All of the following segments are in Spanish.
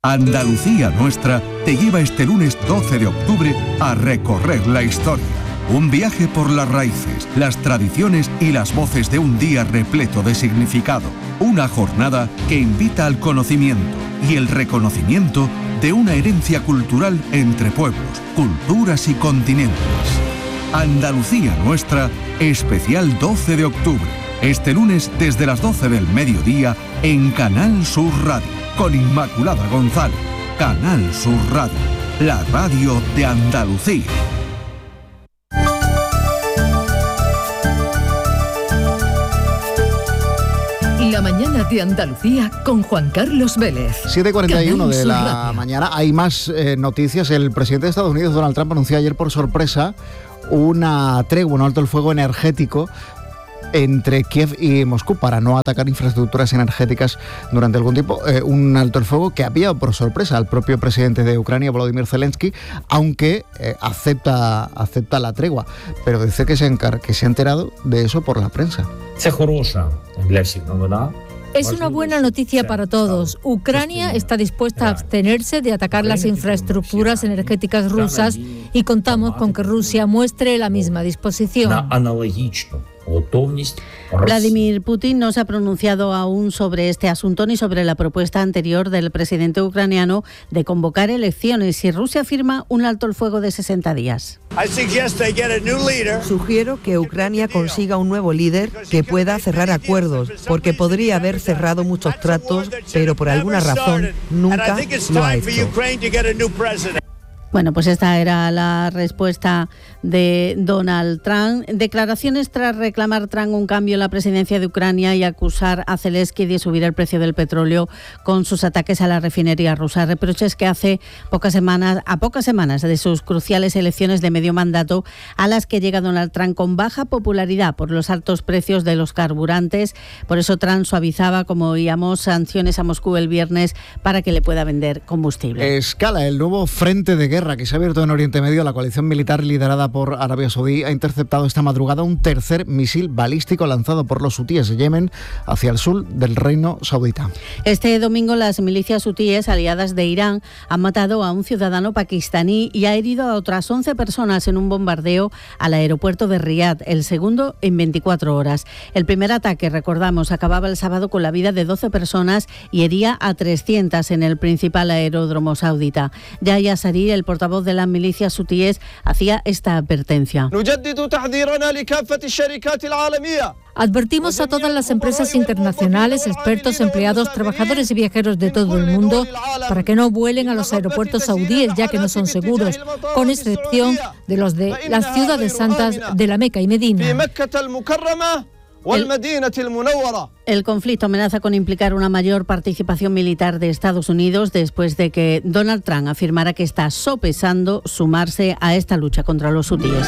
Andalucía Nuestra te lleva este lunes 12 de octubre a recorrer la historia. Un viaje por las raíces, las tradiciones y las voces de un día repleto de significado. Una jornada que invita al conocimiento y el reconocimiento de una herencia cultural entre pueblos, culturas y continentes. Andalucía Nuestra, especial 12 de octubre. Este lunes desde las 12 del mediodía en Canal Sur Radio. Con Inmaculada González. Canal Sur Radio. La radio de Andalucía. La mañana de Andalucía con Juan Carlos Vélez. 7:41 de la mañana. Hay más noticias. El presidente de Estados Unidos, Donald Trump, anunció ayer por sorpresa una tregua, un alto el fuego energético entre Kiev y Moscú para no atacar infraestructuras energéticas durante algún tiempo. Un alto el fuego que ha pillado por sorpresa al propio presidente de Ucrania, Volodymyr Zelensky, aunque acepta la tregua, pero dice que se ha enterado de eso por la prensa. Es una buena noticia para todos. Ucrania está dispuesta a abstenerse de atacar las infraestructuras energéticas rusas y contamos con que Rusia muestre la misma disposición. Vladimir Putin no se ha pronunciado aún sobre este asunto ni sobre la propuesta anterior del presidente ucraniano de convocar elecciones si Rusia firma un alto el fuego de 60 días. Sugiero que Ucrania consiga un nuevo líder que pueda cerrar acuerdos, porque podría haber cerrado muchos tratos, pero por alguna razón nunca lo ha hecho. Bueno, pues esta era la respuesta de Donald Trump. Declaraciones tras reclamar Trump un cambio en la presidencia de Ucrania y acusar a Zelensky de subir el precio del petróleo con sus ataques a la refinería rusa. Reproches que hace a pocas semanas de sus cruciales elecciones de medio mandato, a las que llega Donald Trump con baja popularidad por los altos precios de los carburantes. Por eso Trump suavizaba, como oíamos, sanciones a Moscú el viernes para que le pueda vender combustible. Escala el nuevo frente de guerra que se ha abierto en Oriente Medio. La coalición militar liderada por Arabia Saudí ha interceptado esta madrugada un tercer misil balístico lanzado por los hutíes de Yemen hacia el sur del reino saudita. Este domingo las milicias hutíes aliadas de Irán han matado a un ciudadano pakistaní y ha herido a otras 11 personas en un bombardeo al aeropuerto de Riad, el segundo en 24 horas. El primer ataque, recordamos, acababa el sábado con la vida de 12 personas y hería a 300 en el principal aeródromo saudita. Yahya Sari, el portavoz de las milicias hutíes, hacía esta advertencia. Advertimos a todas las empresas internacionales, expertos, empleados, trabajadores y viajeros de todo el mundo para que no vuelen a los aeropuertos saudíes, ya que no son seguros, con excepción de los de las ciudades santas de la Meca y Medina. El conflicto amenaza con implicar una mayor participación militar de Estados Unidos después de que Donald Trump afirmara que está sopesando sumarse a esta lucha contra los hutíes.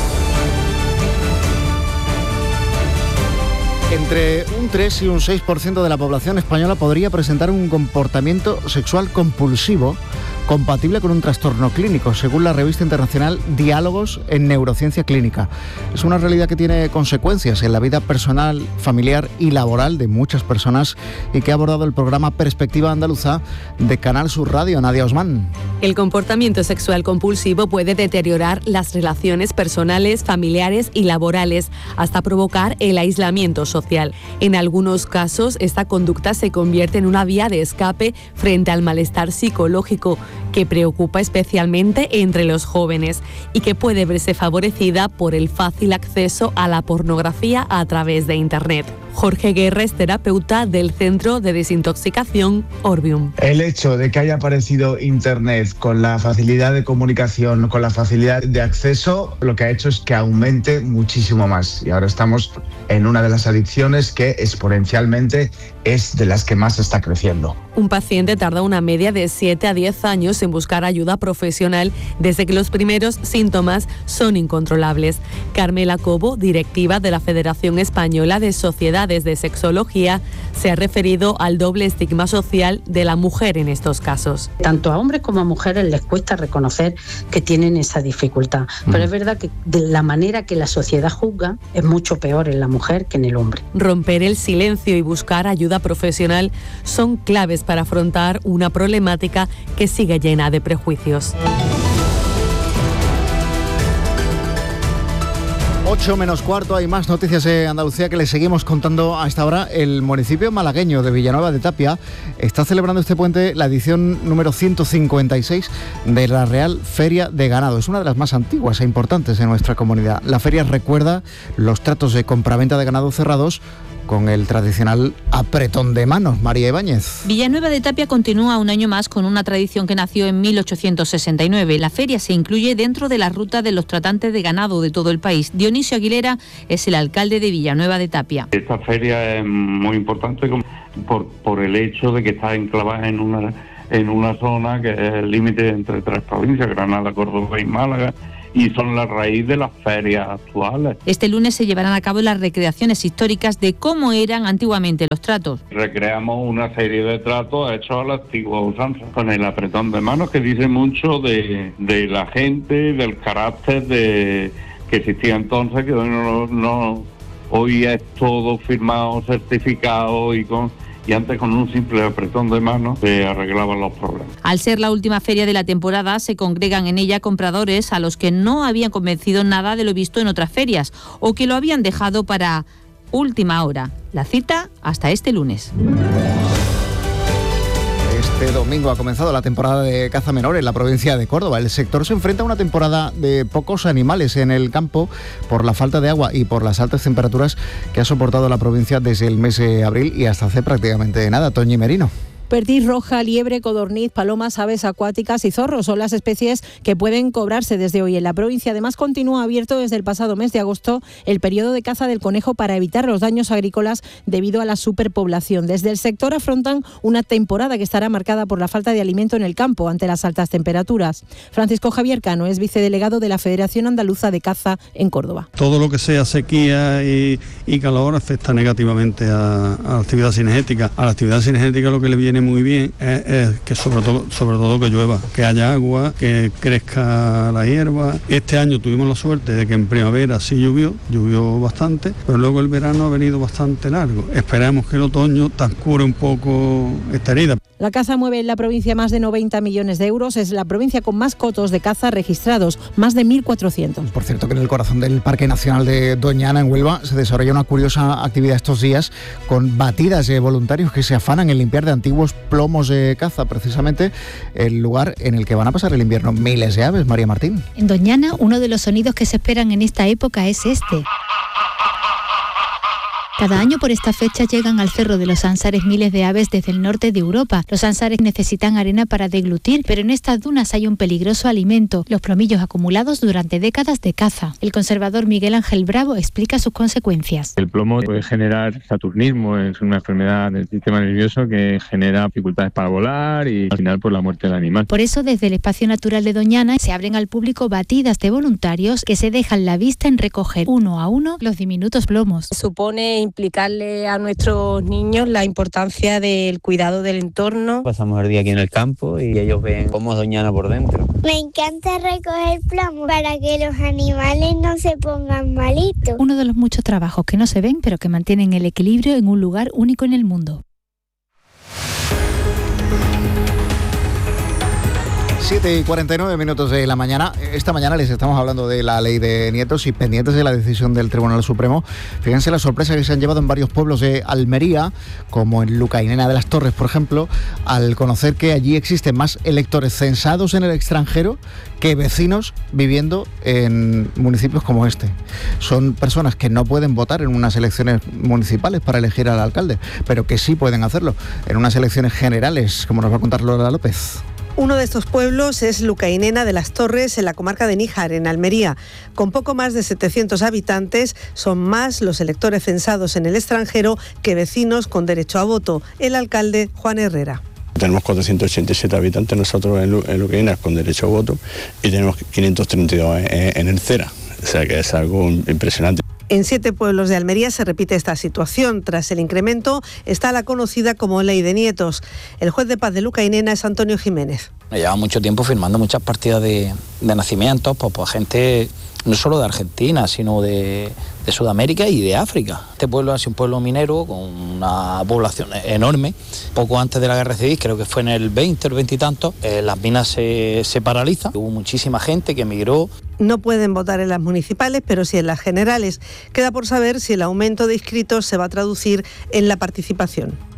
Entre un 3 y un 6% de la población española podría presentar un comportamiento sexual compulsivo compatible con un trastorno clínico, según la revista internacional Diálogos en Neurociencia Clínica. Es una realidad que tiene consecuencias en la vida personal, familiar y laboral de muchas personas y que ha abordado el programa Perspectiva Andaluza de Canal Sur Radio. Nadia Osman. El comportamiento sexual compulsivo puede deteriorar las relaciones personales, familiares y laborales, hasta provocar el aislamiento social. En algunos casos, esta conducta se convierte en una vía de escape frente al malestar psicológico, que preocupa especialmente entre los jóvenes y que puede verse favorecida por el fácil acceso a la pornografía a través de Internet. Jorge Guerra es terapeuta del Centro de Desintoxicación Orbium. El hecho de que haya aparecido Internet con la facilidad de comunicación, con la facilidad de acceso, lo que ha hecho es que aumente muchísimo más. Y ahora estamos en una de las adicciones que exponencialmente es de las que más está creciendo. Un paciente tarda una media de 7 a 10 años en en buscar ayuda profesional desde que los primeros síntomas son incontrolables. Carmela Cobo, directiva de la Federación Española de Sociedades de Sexología, se ha referido al doble estigma social de la mujer en estos casos. Tanto a hombres como a mujeres les cuesta reconocer que tienen esa dificultad, pero es verdad que de la manera que la sociedad juzga es mucho peor en la mujer que en el hombre. Romper el silencio y buscar ayuda profesional son claves para afrontar una problemática que sigue llena de prejuicios. 8 menos cuarto, hay más noticias de Andalucía que les seguimos contando a esta hora. El municipio malagueño de Villanueva de Tapia está celebrando este puente la edición número 156 de la Real Feria de Ganado. Es una de las más antiguas e importantes de nuestra comunidad. La feria recuerda los tratos de compraventa de ganado cerrados con el tradicional apretón de manos. María Ibáñez. Villanueva de Tapia continúa un año más con una tradición que nació en 1869. La feria se incluye dentro de la ruta de los tratantes de ganado de todo el país. Dionisio Aguilera es el alcalde de Villanueva de Tapia. Esta feria es muy importante por el hecho de que está enclavada en una zona que es el límite entre tres provincias, Granada, Córdoba y Málaga, y son la raíz de las ferias actuales. Este lunes se llevarán a cabo las recreaciones históricas de cómo eran antiguamente los tratos. Recreamos una serie de tratos hechos a la antigua usanza, con el apretón de manos, que dice mucho de la gente, del carácter que existía entonces, que hoy es todo firmado, certificado y antes con un simple apretón de manos se arreglaban los problemas. Al ser la última feria de la temporada, se congregan en ella compradores a los que no habían convencido nada de lo visto en otras ferias o que lo habían dejado para última hora. La cita hasta este lunes. Este domingo ha comenzado la temporada de caza menor en la provincia de Córdoba. El sector se enfrenta a una temporada de pocos animales en el campo por la falta de agua y por las altas temperaturas que ha soportado la provincia desde el mes de abril y hasta hace prácticamente nada. Toñi Merino. Perdiz roja, liebre, codorniz, palomas, aves acuáticas y zorros son las especies que pueden cobrarse desde hoy en la provincia. Además, continúa abierto desde el pasado mes de agosto el periodo de caza del conejo para evitar los daños agrícolas debido a la superpoblación. Desde el sector afrontan una temporada que estará marcada por la falta de alimento en el campo ante las altas temperaturas. Francisco Javier Cano es vicedelegado de la Federación Andaluza de Caza en Córdoba. Todo lo que sea sequía y calor afecta negativamente a la actividad cinegética. A la actividad cinegética lo que le viene muy bien es que sobre todo que llueva, que haya agua, que crezca la hierba. Este año tuvimos la suerte de que en primavera sí llovió bastante, pero luego el verano ha venido bastante largo. Esperamos que el otoño transcurra un poco esta herida. La caza mueve en la provincia más de 90 millones de euros. Es la provincia con más cotos de caza registrados, más de 1.400. Por cierto, que en el corazón del Parque Nacional de Doñana, en Huelva, se desarrolla una curiosa actividad estos días con batidas de voluntarios que se afanan en limpiar de antiguos plomos de caza, precisamente el lugar en el que van a pasar el invierno miles de aves. María Martín. En Doñana, uno de los sonidos que se esperan en esta época es este. Cada año por esta fecha llegan al Cerro de los Ansares miles de aves desde el norte de Europa. Los ansares necesitan arena para deglutir, pero en estas dunas hay un peligroso alimento, los plomillos acumulados durante décadas de caza. El conservador Miguel Ángel Bravo explica sus consecuencias. El plomo puede generar saturnismo, es una enfermedad del sistema nervioso que genera dificultades para volar y al final por la muerte del animal. Por eso desde el Espacio Natural de Doñana se abren al público batidas de voluntarios que se dejan la vista en recoger uno a uno los diminutos plomos. Supone implicarle a nuestros niños la importancia del cuidado del entorno. Pasamos el día aquí en el campo y ellos ven cómo es Doñana por dentro. Me encanta recoger plomo para que los animales no se pongan malitos. Uno de los muchos trabajos que no se ven pero que mantienen el equilibrio en un lugar único en el mundo. 7:49 de la mañana. Esta mañana les estamos hablando de la ley de nietos y pendientes de la decisión del Tribunal Supremo. Fíjense la sorpresa que se han llevado en varios pueblos de Almería, como en Lucainena de las Torres, por ejemplo, al conocer que allí existen más electores censados en el extranjero que vecinos viviendo en municipios como este. Son personas que no pueden votar en unas elecciones municipales para elegir al alcalde, pero que sí pueden hacerlo en unas elecciones generales, como nos va a contar Lola López. Uno de estos pueblos es Lucainena de las Torres, en la comarca de Níjar, en Almería. Con poco más de 700 habitantes, son más los electores censados en el extranjero que vecinos con derecho a voto. El alcalde, Juan Herrera. Tenemos 487 habitantes nosotros en Lucainena con derecho a voto y tenemos 532 en el CERA, o sea que es algo impresionante. En 7 pueblos de Almería se repite esta situación. Tras el incremento está la conocida como Ley de Nietos. El juez de paz de Lucainena es Antonio Jiménez. Lleva mucho tiempo firmando muchas partidas de nacimientos pues gente no solo de Argentina, sino de Sudamérica y de África. Este pueblo es un pueblo minero con una población enorme. Poco antes de la guerra civil, creo que fue en el 20 o 20 y tanto, las minas se paralizan. Hubo muchísima gente que emigró. No pueden votar en las municipales, pero sí en las generales. Queda por saber si el aumento de inscritos se va a traducir en la participación.